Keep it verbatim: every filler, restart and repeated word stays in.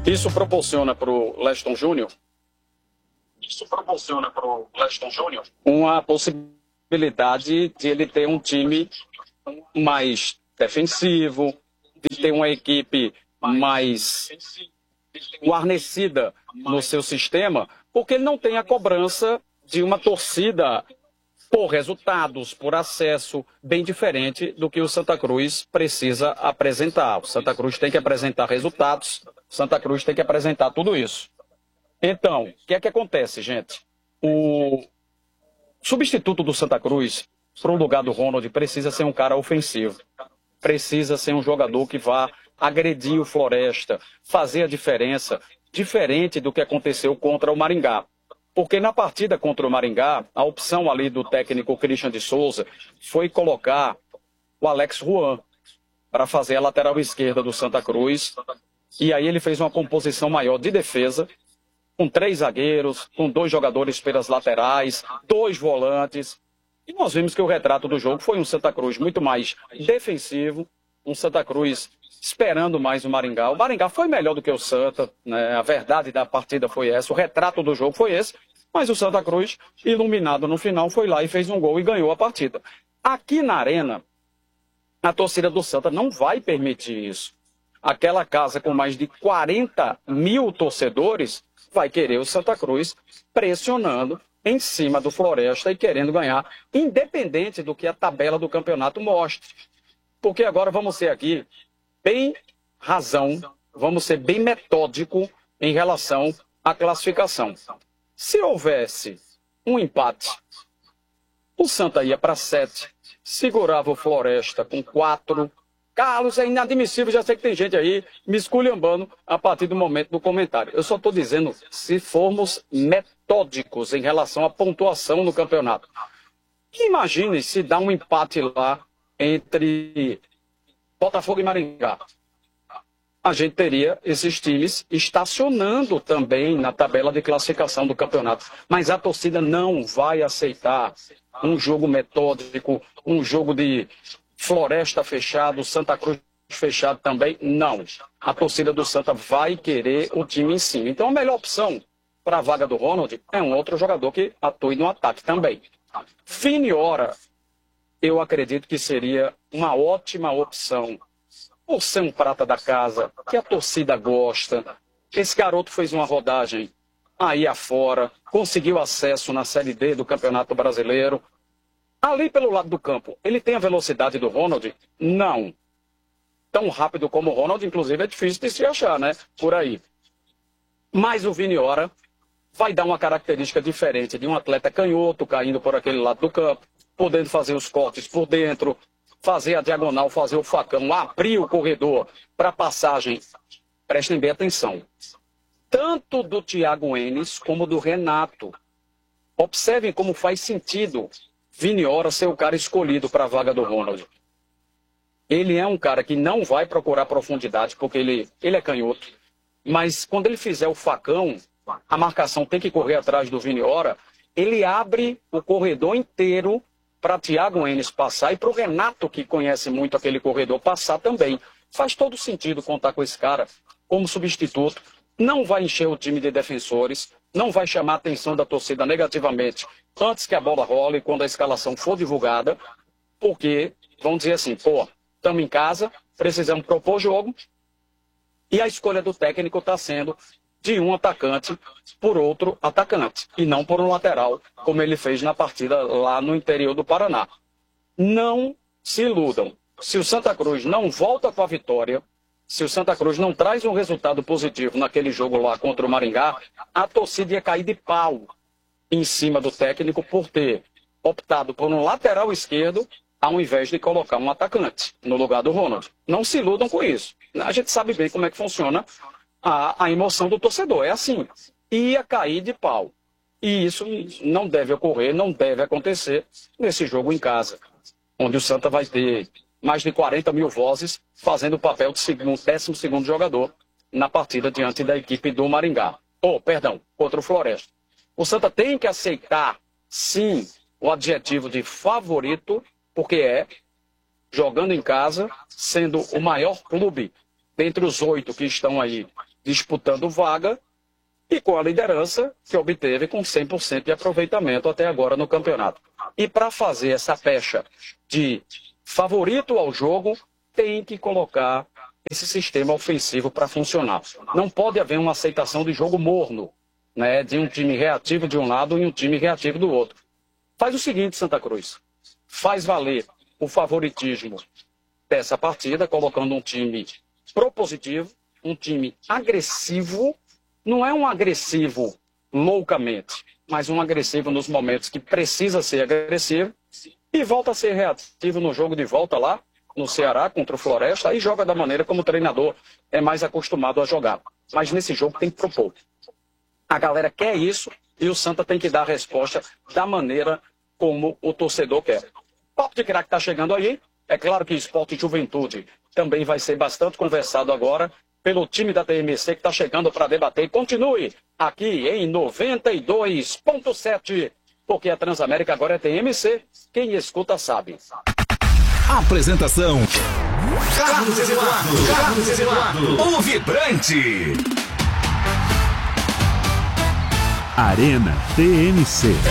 Isso proporciona para o Leston Júnior Isso proporciona para o Leston Júnior uma possibilidade de ele ter um time mais defensivo, de ter uma equipe mais guarnecida no seu sistema, porque ele não tem a cobrança de uma torcida por resultados, por acesso, bem diferente do que o Santa Cruz precisa apresentar. O Santa Cruz tem que apresentar resultados, o Santa Cruz tem que apresentar tudo isso. Então, o que é que acontece, gente? O substituto do Santa Cruz, para o lugar do Ronald, precisa ser um cara ofensivo. Precisa ser um jogador que vá agredir o Floresta, fazer a diferença, diferente do que aconteceu contra o Maringá. Porque na partida contra o Maringá, a opção ali do técnico Christian de Souza foi colocar o Alex Juan para fazer a lateral esquerda do Santa Cruz. E aí ele fez uma composição maior de defesa, com três zagueiros, com dois jogadores pelas laterais, dois volantes. E nós vimos que o retrato do jogo foi um Santa Cruz muito mais defensivo, um Santa Cruz esperando mais o Maringá. O Maringá foi melhor do que o Santa, né? A verdade da partida foi essa, o retrato do jogo foi esse, mas o Santa Cruz, iluminado no final, foi lá e fez um gol e ganhou a partida. Aqui na Arena, a torcida do Santa não vai permitir isso. Aquela casa com mais de quarenta mil torcedores vai querer o Santa Cruz pressionando em cima do Floresta e querendo ganhar, independente do que a tabela do campeonato mostre. Porque agora vamos ser aqui bem razão, vamos ser bem metódico em relação à classificação. Se houvesse um empate, o Santa ia para sete, segurava o Floresta com quatro. Carlos, é inadmissível, já sei que tem gente aí me esculhambando a partir do momento do comentário. Eu só estou dizendo se formos metódicos em relação à pontuação no campeonato. Imagine se dá um empate lá entre Botafogo e Maringá. A gente teria esses times estacionando também na tabela de classificação do campeonato. Mas a torcida não vai aceitar um jogo metódico, um jogo de Floresta fechado, Santa Cruz fechado também. Não. A torcida do Santa vai querer o time em cima. Então a melhor opção para a vaga do Ronald é um outro jogador que atue no ataque também. Viniora, eu acredito que seria uma ótima opção. Por ser um prata da casa, que a torcida gosta. Esse garoto fez uma rodagem aí afora, conseguiu acesso na Série D do Campeonato Brasileiro. Ali pelo lado do campo, ele tem a velocidade do Ronald? Não. Tão rápido como o Ronald, inclusive, é difícil de se achar, né? Por aí. Mas o Viniora vai dar uma característica diferente de um atleta canhoto caindo por aquele lado do campo, podendo fazer os cortes por dentro, fazer a diagonal, fazer o facão, abrir o corredor para passagem. Prestem bem atenção. Tanto do Thiago Enes como do Renato. Observem como faz sentido Viniora ser o cara escolhido para a vaga do Ronald. Ele é um cara que não vai procurar profundidade, porque ele, ele é canhoto. Mas quando ele fizer o facão, a marcação tem que correr atrás do Viniora, ele abre o corredor inteiro para Thiago Enes passar e para o Renato, que conhece muito aquele corredor, passar também. Faz todo sentido contar com esse cara como substituto. Não vai encher o time de defensores, não vai chamar a atenção da torcida negativamente antes que a bola role, quando a escalação for divulgada, porque vão dizer assim, pô, estamos em casa, precisamos propor jogo, e a escolha do técnico está sendo de um atacante por outro atacante, e não por um lateral, como ele fez na partida lá no interior do Paraná. Não se iludam. Se o Santa Cruz não volta com a vitória, se o Santa Cruz não traz um resultado positivo naquele jogo lá contra o Maringá, a torcida ia cair de pau em cima do técnico por ter optado por um lateral esquerdo ao invés de colocar um atacante no lugar do Ronald. Não se iludam com isso. A gente sabe bem como é que funciona a, a emoção do torcedor. É assim. Ia cair de pau. E isso não deve ocorrer, não deve acontecer nesse jogo em casa, onde o Santa vai ter mais de quarenta mil vozes fazendo o papel de segundo, décimo segundo jogador na partida diante da equipe do Maringá. Oh, perdão, contra o Floresta. O Santa tem que aceitar, sim, o adjetivo de favorito, porque é, jogando em casa, sendo o maior clube dentre os oito que estão aí disputando vaga e com a liderança que obteve com cem por cento de aproveitamento até agora no campeonato. E para fazer essa pecha de favorito ao jogo, tem que colocar esse sistema ofensivo para funcionar. Não pode haver uma aceitação de jogo morno, né, de um time reativo de um lado e um time reativo do outro. Faz o seguinte, Santa Cruz, faz valer o favoritismo dessa partida, colocando um time propositivo, um time agressivo. Não é um agressivo loucamente, mas um agressivo nos momentos que precisa ser agressivo e volta a ser reativo no jogo de volta lá no Ceará contra o Floresta e joga da maneira como o treinador é mais acostumado a jogar. Mas nesse jogo tem que propor. A galera quer isso e o Santa tem que dar a resposta da maneira como o torcedor quer. Papo de Craque está chegando aí. É claro que Esporte e Juventude também vai ser bastante conversado agora pelo time da T M C que está chegando para debater. Continue aqui em noventa e dois ponto sete, porque a Transamérica agora é T M C. Quem escuta sabe. Apresentação: Carlos Eduardo. Carlos Eduardo, o vibrante. Arena T M C.